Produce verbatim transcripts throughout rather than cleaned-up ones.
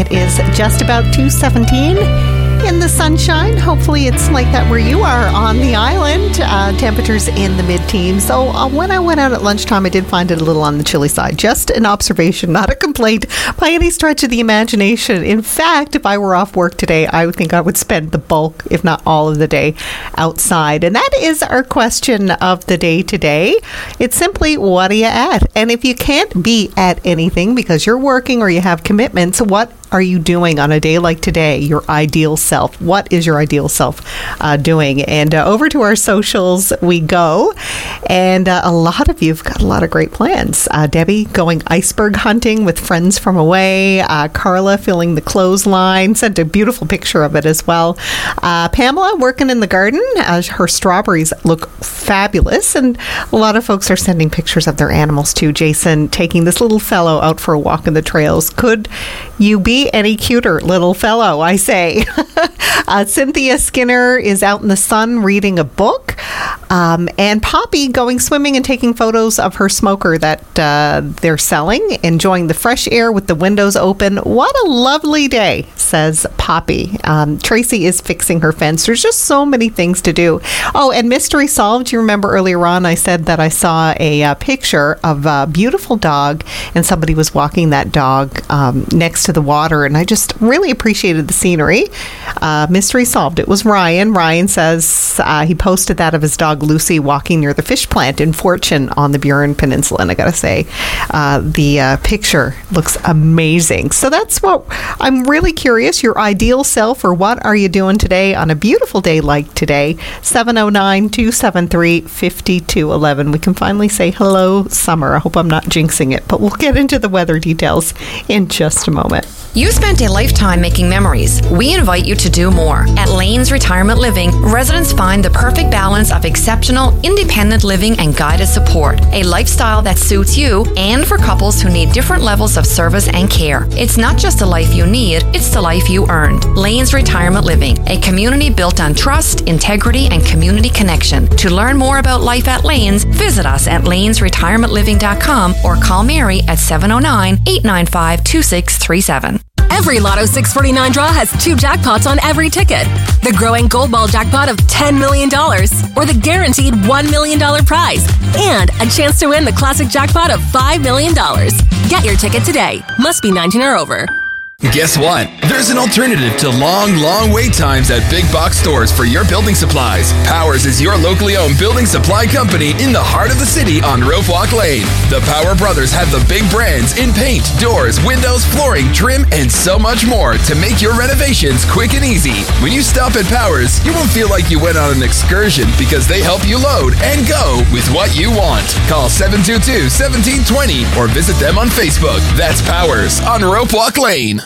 It is just about two seventeen in the sunshine. Hopefully it's like that where you are on the island. Uh, temperatures in the mid-teens. So uh, when I went out at lunchtime, I did find it a little on the chilly side. Just an observation, not a complaint by any stretch of the imagination. In fact, if I were off work today, I would think I would spend the bulk, if not all of the day, outside. And that is our question of the day today. It's simply, what are you at? And if you can't be at anything because you're working or you have commitments, what are you doing on a day like today? Your ideal self. What is your ideal self uh, doing? And uh, over to our socials we go. And uh, a lot of you have got a lot of great plans. Uh, Debbie going iceberg hunting with friends from away. Uh, Carla filling the clothesline. Sent a beautiful picture of it as well. Uh, Pamela working in the garden. Uh, her strawberries look fabulous. And a lot of folks are sending pictures of their animals too. Jason taking this little fellow out for a walk in the trails. Could you be any cuter, little fellow, I say. uh, Cynthia Skinner is out in the sun reading a book. Um, and Poppy going swimming and taking photos of her smoker that uh, they're selling, enjoying the fresh air with the windows open. What a lovely day, says Poppy. Um, Tracy is fixing her fence. There's just so many things to do. Oh, and mystery solved. You remember earlier on I said that I saw a uh, picture of a beautiful dog, and somebody was walking that dog um, next to the water. And I just really appreciated the scenery. Uh, mystery solved. It was Ryan. Ryan says uh, he posted that of his dog Lucy walking near the fish plant in Fortune on the Burin Peninsula. And I gotta say, uh, the uh, picture looks amazing. So that's what I'm really curious. Your ideal self, or what are you doing today on a beautiful day like today? seven oh nine, two seven three, five two one one. We can finally say hello, summer. I hope I'm not jinxing it, but we'll get into the weather details in just a moment. You spent a lifetime making memories. We invite you to do more. At Lanes Retirement Living, residents find the perfect balance of exceptional, independent living and guided support. A lifestyle that suits you, and for couples who need different levels of service and care. It's not just the life you need, it's the life you earned. Lanes Retirement Living, a community built on trust, integrity, and community connection. To learn more about life at Lanes, visit us at lanes retirement living dot com or call Mary at seven oh nine, eight nine five, two six three seven. Every Lotto six forty-nine draw has two jackpots on every ticket. The growing Gold Ball jackpot of ten million dollars, or the guaranteed one million dollars prize, and a chance to win the classic jackpot of five million dollars. Get your ticket today. Must be nineteen or over. Guess what? There's an alternative to long, long wait times at big box stores for your building supplies. Powers is your locally owned building supply company in the heart of the city on Rope Walk Lane. The Power Brothers have the big brands in paint, doors, windows, flooring, trim, and so much more to make your renovations quick and easy. When you stop at Powers, you won't feel like you went on an excursion because they help you load and go with what you want. Call seven two two, one seven two zero or visit them on Facebook. That's Powers on Rope Walk Lane.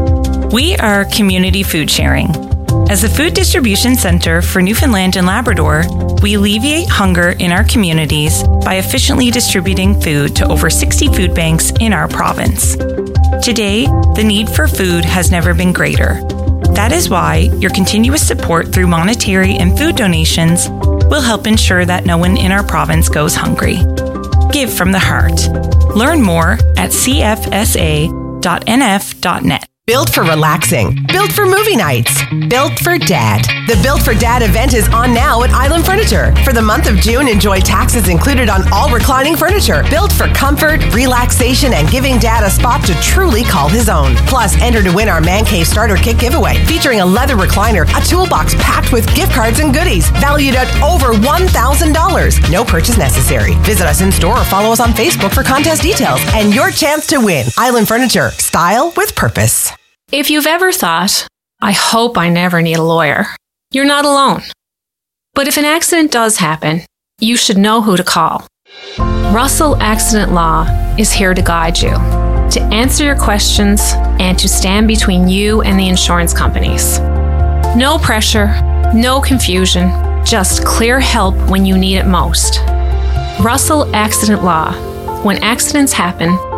We are Community Food Sharing. As a food distribution center for Newfoundland and Labrador, we alleviate hunger in our communities by efficiently distributing food to over sixty food banks in our province. Today, the need for food has never been greater. That is why your continuous support through monetary and food donations will help ensure that no one in our province goes hungry. Give from the heart. Learn more at c f s a dot n f dot net. Built for relaxing. Built for movie nights. Built for Dad. The Built for Dad event is on now at Island Furniture. For the month of June, enjoy taxes included on all reclining furniture. Built for comfort, relaxation, and giving Dad a spot to truly call his own. Plus, enter to win our Man Cave Starter Kit giveaway, featuring a leather recliner, a toolbox packed with gift cards and goodies, valued at over one thousand dollars. No purchase necessary. Visit us in store or follow us on Facebook for contest details and your chance to win. Island Furniture. Style with purpose. If you've ever thought, I hope I never need a lawyer, you're not alone. But if an accident does happen, you should know who to call. Russell Accident Law is here to guide you, to answer your questions, and to stand between you and the insurance companies. No pressure, no confusion, just clear help when you need it most. Russell Accident Law. When accidents happen,